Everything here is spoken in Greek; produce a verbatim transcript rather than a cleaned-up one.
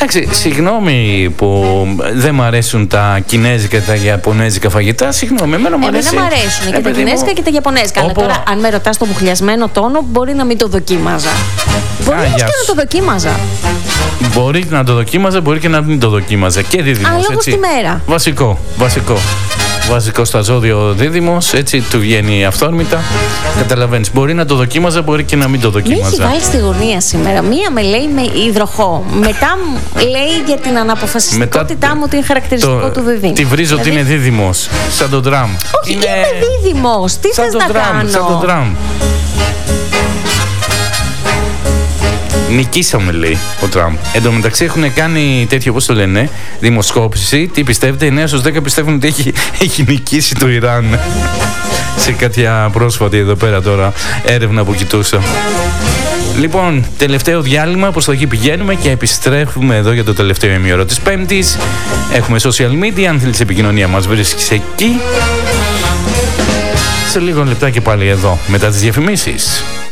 Εντάξει, συγγνώμη που δεν μου αρέσουν τα κινέζικα και τα ιαπωνέζικα φαγητά. Συγγνώμη, εμένα μου αρέσει. Εμένα μου αρέσουν και τα κινέζικα μου... και τα ιαπωνέζικα. Όπου... Αλλά τώρα, αν με ρωτάς το μουχλιασμένο τόνο, μπορεί να μην το δοκίμαζα. Μπορεί όμως και να το δοκίμαζα. Μπορεί να το δοκίμαζα, μπορεί και να μην το δοκίμαζα. Και δίδυμος, ανάλογα στη μέρα. Βασικό, βασικό. Βασικό στα ζώδια ο δίδυμος, έτσι του βγαίνει αυθόρμητα. Καταλαβαίνεις. Μπορεί να το δοκίμαζα, μπορεί και να μην το δοκίμαζα. Με έχει βάλει στη γωνία σήμερα. Μία με λέει με υδροχό. Μετά λέει για την αναποφασιστικότητά Μετά... μου ότι είναι χαρακτηριστικό το... του δίδυμου. Τη βρίζω δηλαδή... ότι είναι δίδυμος. Σαν τον Τραμπ. Όχι, είναι... είμαι δίδυμος. Τι θες να Τραμπ, κάνω. Σαν τον Τραμπ. Νικήσαμε, λέει ο Τραμπ. Εν τω μεταξύ έχουν κάνει τέτοιο, πώς το λένε, δημοσκόπηση. Τι πιστεύετε, εννέα στους δέκα πιστεύουν ότι έχει, έχει νικήσει το Ιράν. Σε κάποια πρόσφατη εδώ πέρα τώρα έρευνα που κοιτούσα. Λοιπόν, τελευταίο διάλειμμα, προς το εκεί πηγαίνουμε και επιστρέφουμε εδώ για το τελευταίο ημίωρο της Πέμπτης. Έχουμε social media, αν θέλεις επικοινωνία μας βρίσκεις εκεί. Σε λίγο λεπτά και πάλι εδώ, μετά τις διαφημίσεις.